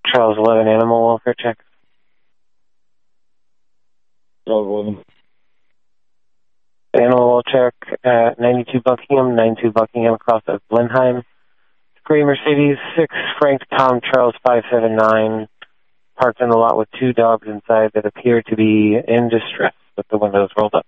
Charles 11, animal welfare check. Charles 11. Animal welfare check at 92 Buckingham across at Blenheim. Gray Mercedes, 6 Frank Tom Charles 579, parked in the lot with 2 dogs inside that appear to be in distress with the windows rolled up.